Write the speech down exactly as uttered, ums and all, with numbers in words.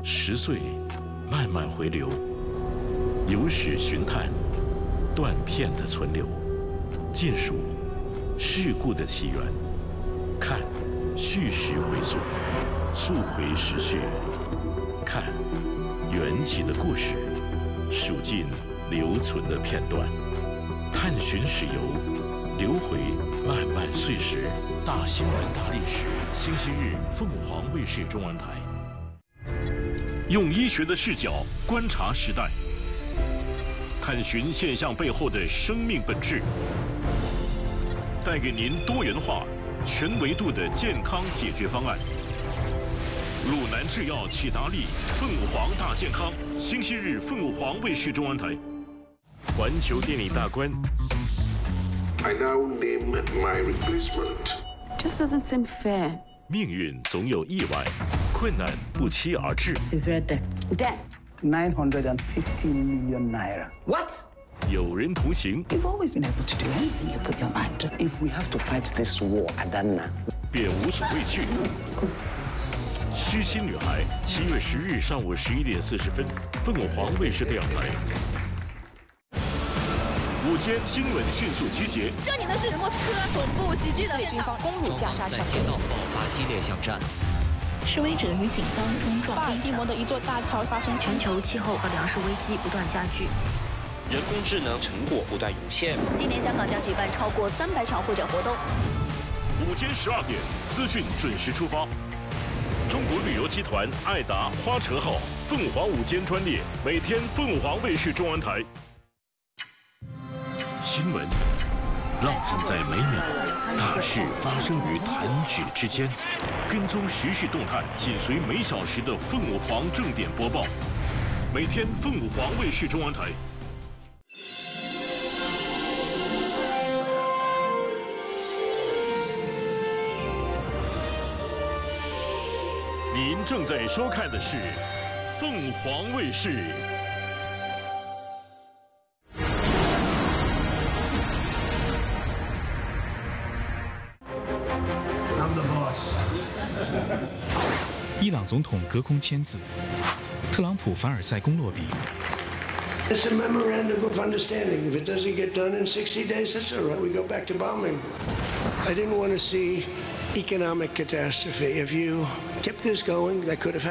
十岁慢慢回流，有史寻探，断片的存留，见数事故的起源，看叙事回溯，溯回时序，看缘起的故事，数尽留存的片段，探寻史游，流回漫漫岁时。大新闻大历史，星期日凤凰卫视中文台。用医学的视角观察时代，探寻现象背后的生命本质，带给您多元化、全维度的健康解决方案。鲁南制药启达利凤凰大健康，星期日凤凰卫视中文台。环球电影大观。 I now name my replacement. Just doesn't seem fair. 命运总有意外，困难不期而至。 Severe debt. Debt. nine hundred fifty million naira. What? 有人同行。 You've always been able to do anything you put your mind to. If we have to fight this war, Adana. 便无所畏惧。虚心女孩，七月十日上午十一点四十分，凤凰卫视电视台。午间新闻迅速集结。 这里呢是莫斯科总部袭击的现场， 攻入加沙城， 在街道爆发激烈巷战。 示威者与警方冲撞。 巴尔的摩的一座大桥发生。 全球气候和粮食危机不断加剧。 人工智能成果不断涌现。 今年香港将举办超过三百场会展活动。 午间十二点，资讯准时出发。中国旅游集团爱达花城号凤凰午间专列，每天凤凰卫视中文台。新闻浪漫在每秒，大事发生于弹指之间。跟踪时事动态，紧随每小时的凤凰正点播报。每天凤凰卫视中文台。您正在收看的是凤凰卫视。 伊朗总统隔空签字，特朗普凡尔赛宫落笔。 It's a memorandum of understanding. If it doesn't get done in sixty days, that's all right. We go back to bombing. I didn't want to see economic catastrophe. If you kept this going, that could have happened.